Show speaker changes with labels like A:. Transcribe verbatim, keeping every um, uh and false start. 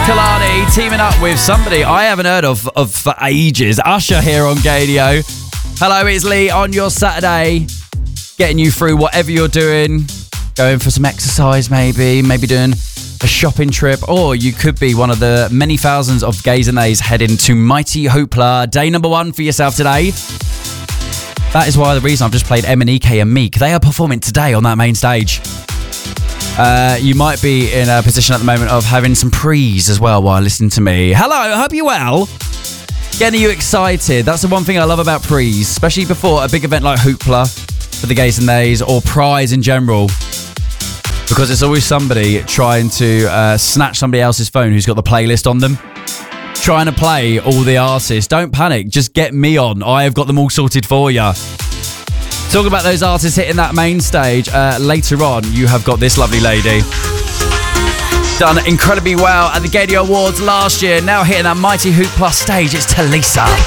A: Kalani teaming up with somebody I haven't heard of, of for ages. Usher here on Gadio. Hello, it's Lee on your Saturday. Getting you through whatever you're doing. Going for some exercise maybe. Maybe doing a shopping trip. Or you could be one of the many thousands of gays and nays heading to Mighty Hoopla. Day number one for yourself today. That is why the reason I've just played M and E K and Meek. They are performing today on that main stage. Uh, you might be in a position at the moment of having some prees as well while listening to me. Hello, I hope you're well. Getting you excited. That's the one thing I love about prees, especially before a big event like Hoopla for the gays and nays or Prize in general. Because it's always somebody trying to uh, snatch somebody else's phone who's got the playlist on them. Trying to play all the artists. Don't panic, just get me on. I have got them all sorted for you. Talking about those artists hitting that main stage, uh, later on, you have got this lovely lady. Done incredibly well at the Gadio Awards last year. Now hitting that Mighty Hoopla stage, it's Talisa.